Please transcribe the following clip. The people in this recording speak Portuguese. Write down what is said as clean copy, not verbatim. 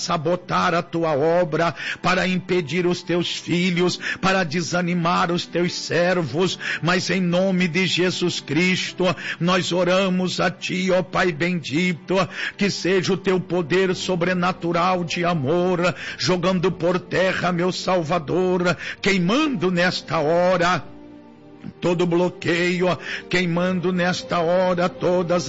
sabotar a tua obra, para impedir os teus filhos, para desanimar os teus servos, mas em nome de Jesus Cristo, nós oramos a ti, ó Pai bendito, que seja o teu poder sobrenatural de amor, jogando por terra, meu Salvador, queimando nesta hora todo bloqueio, queimando nesta hora todas